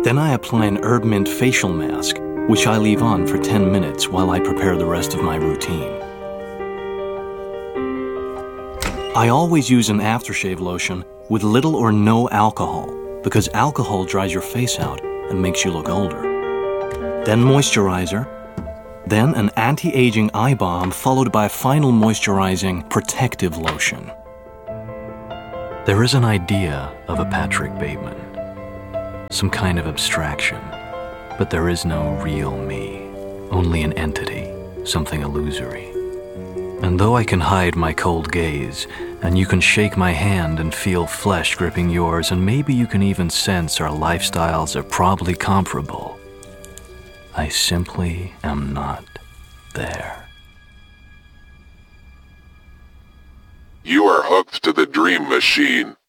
Then I apply an herb mint facial mask, which I leave on for 10 minutes while I prepare the rest of my routine. I always use an aftershave lotion with little or no alcohol because alcohol dries your face out and makes you look older. Then moisturizer, then an anti-aging eye balm followed by a final moisturizing protective lotion. There is an idea of a Patrick Bateman, some kind of abstraction, but there is no real me, only an entity, something illusory. And though I can hide my cold gaze, and you can shake my hand and feel flesh gripping yours, and maybe you can even sense our lifestyles are probably comparable, I simply am not there. You are hooked to the dream machine.